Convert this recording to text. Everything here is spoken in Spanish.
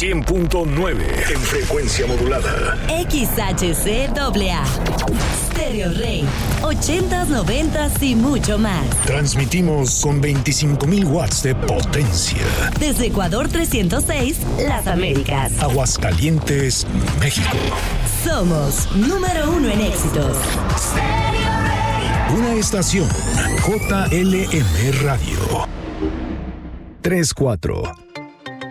100.9 en frecuencia modulada. XHCAA. Stereo Rey. 80s, 90s y mucho más. Transmitimos con 25,000 watts de potencia. Desde Ecuador 306, Las Américas. Aguascalientes, México. Somos número 1 en éxitos. Una estación JLM Radio. 34